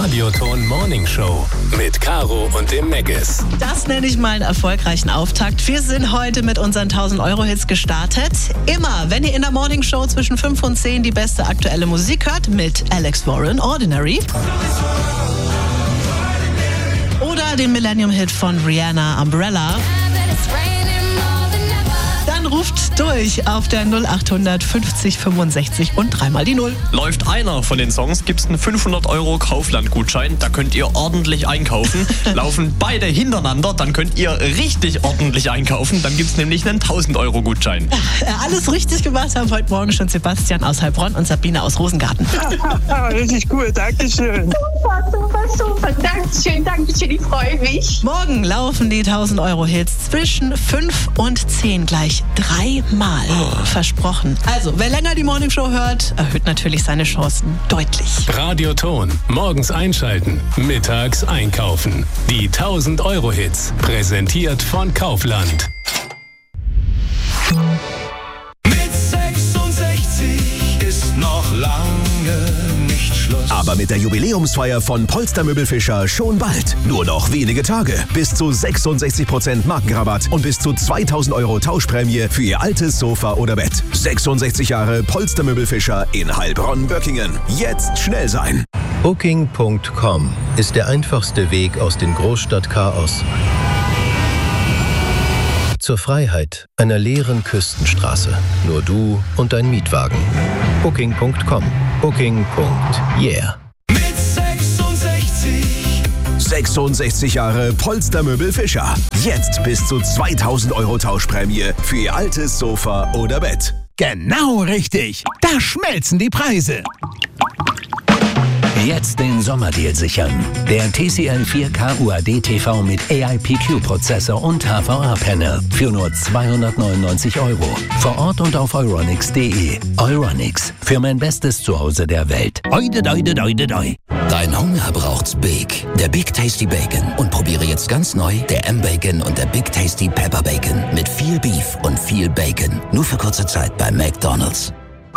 Radioton Morning Show mit Caro und dem Meggis. Das nenne ich mal einen erfolgreichen Auftakt. Wir sind heute mit unseren 1000-Euro-Hits gestartet. Immer, wenn ihr in der Morning Show zwischen 5 und 10 die beste aktuelle Musik hört, mit Alex Warren, Ordinary. Oder den Millennium-Hit von Rihanna, Umbrella. Dann ruft durch auf der 0800 50 65 und dreimal die 0. Läuft einer von den Songs, gibt's einen 500 € Kaufland-Gutschein. Da könnt ihr ordentlich einkaufen. Laufen beide hintereinander, dann könnt ihr richtig ordentlich einkaufen. Dann gibt's nämlich einen 1000 € Gutschein. Alles richtig gemacht haben heute Morgen schon Sebastian aus Heilbronn und Sabine aus Rosengarten. Richtig cool, dankeschön. Super. Dankeschön, ich freue mich. Morgen laufen die 1000-Euro-Hits zwischen 5 und 10 gleich 3-mal. Versprochen. Also, wer länger die Morning Show hört, erhöht natürlich seine Chancen deutlich. Radioton. Morgens einschalten, mittags einkaufen. Die 1000-Euro-Hits. Präsentiert von Kaufland. Mit 66 ist noch lange nicht Schluss. Aber mit der Jubiläumsfeier von Polster Möbelfischer schon bald. Nur noch wenige Tage. Bis zu 66% Markenrabatt und bis zu 2.000 € Tauschprämie für Ihr altes Sofa oder Bett. 66 Jahre Polster Möbelfischer in Heilbronn-Böckingen. Jetzt schnell sein. Booking.com ist der einfachste Weg aus dem Großstadtchaos zur Freiheit einer leeren Küstenstraße. Nur du und dein Mietwagen. Booking.com. Booking.yeah. Mit 66. 66 Jahre Polster Möbelfischer. Jetzt bis zu 2.000 € Tauschprämie für Ihr altes Sofa oder Bett. Genau richtig. Da schmelzen die Preise. Jetzt den Sommerdeal sichern. Der TCL 4K UAD TV mit AIPQ-Prozessor und HVA-Panel für nur 299 €. Vor Ort und auf euronics.de. Euronics, für mein bestes Zuhause der Welt. Doi. Dein Hunger braucht's Big. Der Big Tasty Bacon. Und probiere jetzt ganz neu der M-Bacon und der Big Tasty Pepper Bacon. Mit viel Beef und viel Bacon. Nur für kurze Zeit bei McDonald's.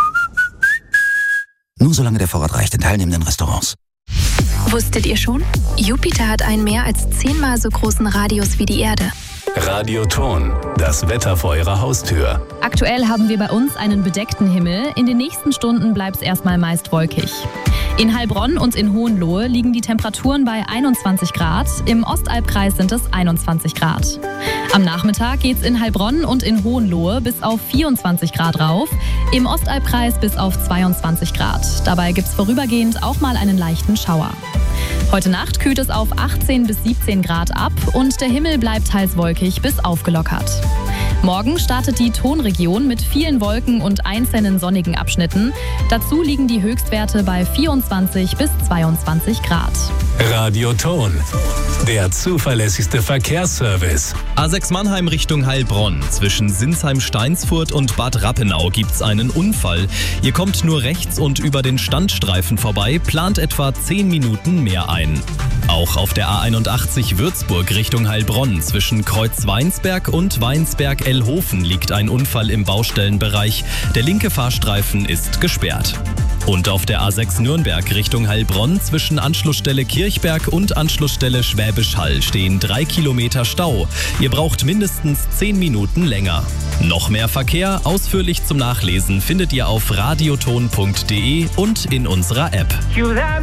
Nur solange der Vorrat reicht in teilnehmenden Restaurants. Wusstet ihr schon? Jupiter hat einen mehr als 10-mal so großen Radius wie die Erde. Radioton. Das Wetter vor Ihrer Haustür. Aktuell haben wir bei uns einen bedeckten Himmel. In den nächsten Stunden bleibt es erstmal meist wolkig. In Heilbronn und in Hohenlohe liegen die Temperaturen bei 21 Grad. Im Ostalbkreis sind es 21 Grad. Am Nachmittag geht es in Heilbronn und in Hohenlohe bis auf 24 Grad rauf. Im Ostalbkreis bis auf 22 Grad. Dabei gibt es vorübergehend auch mal einen leichten Schauer. Heute Nacht kühlt es auf 18 bis 17 Grad ab und der Himmel bleibt teils wolkig bis aufgelockert. Morgen startet die Tonregion mit vielen Wolken und einzelnen sonnigen Abschnitten. Dazu liegen die Höchstwerte bei 24 bis 22 Grad. Radioton. Der zuverlässigste Verkehrsservice. A6 Mannheim Richtung Heilbronn. Zwischen Sinsheim-Steinsfurt und Bad Rappenau gibt's einen Unfall. Ihr kommt nur rechts und über den Standstreifen vorbei, plant etwa 10 Minuten mehr ein. Auch auf der A81 Würzburg Richtung Heilbronn zwischen Kreuz Weinsberg und Weinsberg-Ellhofen liegt ein Unfall im Baustellenbereich. Der linke Fahrstreifen ist gesperrt. Und auf der A6 Nürnberg Richtung Heilbronn zwischen Anschlussstelle Kirchberg und Anschlussstelle Schwäbisch Hall stehen 3 Kilometer Stau. Ihr braucht mindestens 10 Minuten länger. Noch mehr Verkehr, ausführlich zum Nachlesen, findet ihr auf radioton.de und in unserer App.